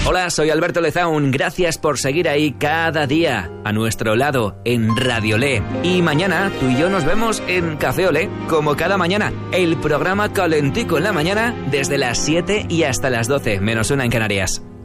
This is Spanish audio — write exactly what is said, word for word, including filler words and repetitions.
Hola, soy Alberto Lezaun. Gracias por seguir ahí cada día a nuestro lado en Radio Olé. Y mañana tú y yo nos vemos en Café Olé, como cada mañana. El programa calentico en la mañana desde las siete y hasta las doce, menos una en Canarias.